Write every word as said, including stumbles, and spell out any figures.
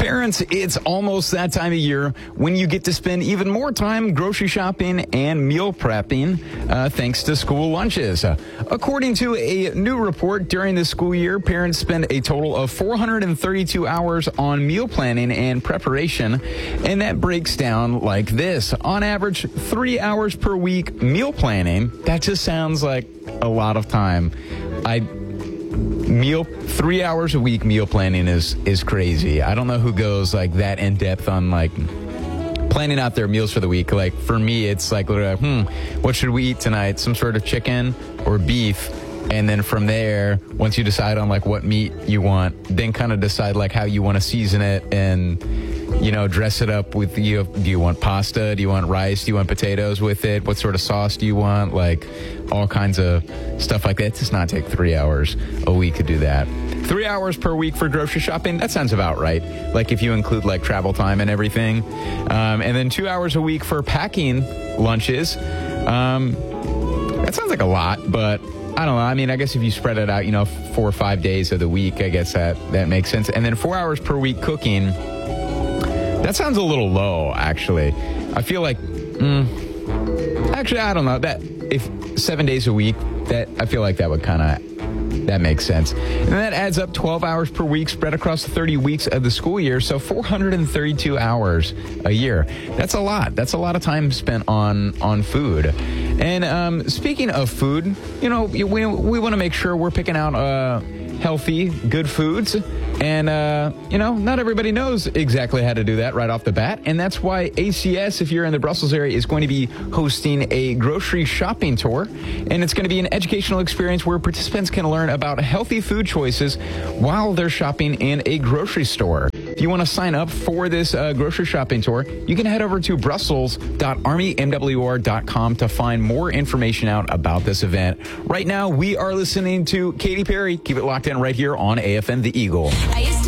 Parents, it's almost that time of year when you get to spend even more time grocery shopping and meal prepping uh, thanks to school lunches. Uh, according to a new report, during the school year, parents spend a total of four hundred thirty-two hours on meal planning and preparation, and that breaks down like this. On average, three hours per week meal planning. That just sounds like a lot of time. I... Meal three hours a week meal planning is is crazy. I don't know who goes like that in depth on like planning out their meals for the week. Like for me, it's like, hmm, what should we eat tonight? Some sort of chicken or beef, and then from there, once you decide on like what meat you want, then kind of decide like how you want to season it and, you know, dress it up with, you. Do you want pasta? Do you want rice? Do you want potatoes with it? What sort of sauce do you want? Like all kinds of stuff like that. It does not take three hours a week to do that. Three hours per week for grocery shopping, that sounds about right. Like if you include like travel time and everything. Um, and then two hours a week for packing lunches. Um, that sounds like a lot, but I don't know. I mean, I guess if you spread it out, you know, four or five days of the week, I guess that, that makes sense. And then four hours per week cooking. That sounds a little low, actually. I feel like, mm, actually, I don't know. That if seven days a week, that I feel like that would kind of, that makes sense. And that adds up twelve hours per week spread across the thirty weeks of the school year. So four hundred thirty-two hours a year. That's a lot. That's a lot of time spent on, on food. And um, speaking of food, you know, we, we want to make sure we're picking out uh, healthy, good foods. And, uh, you know, not everybody knows exactly how to do that right off the bat. And that's why A C S, if you're in the Brussels area, is going to be hosting a grocery shopping tour. And it's going to be an educational experience where participants can learn about healthy food choices while they're shopping in a grocery store. If you want to sign up for this uh, grocery shopping tour, you can head over to brussels dot army m w r dot com to find more information out about this event. Right now, we are listening to Katy Perry. Keep it locked in right here on A F M The Eagle.